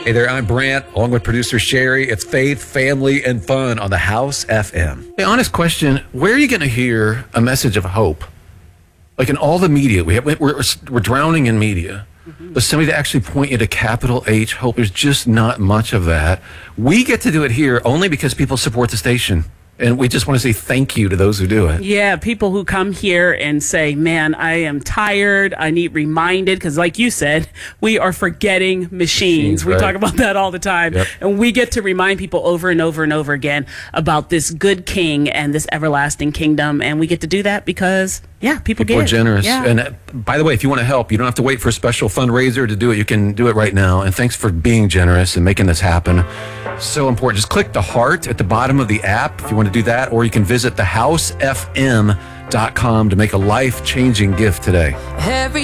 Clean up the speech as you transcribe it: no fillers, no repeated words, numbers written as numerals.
Hey there, I'm Brant, along with producer Sherry. It's faith, family, and fun on the House FM. Hey, honest question, where are you going to hear a message of hope? Like in all the media, we're drowning in media. But somebody to actually point you to capital H hope, there's just not much of that. We get to do it here only because people support the station. And we just want to say thank you to those who do it. Yeah, people who come here and say, man, I am tired. I need reminded. Because like you said, we are forgetting machines. We right. talk about that all the time. Yep. And we get to remind people over and over and over again about this good king and this everlasting kingdom. And we get to do that because, yeah, people are generous. Yeah. And by the way, if you want to help, you don't have to wait for a special fundraiser to do it. You can do it right now. And thanks for being generous and making this happen. So important. Just click the heart at the bottom of the app if you want to do that, or you can visit thehousefm.com to make a life-changing gift today.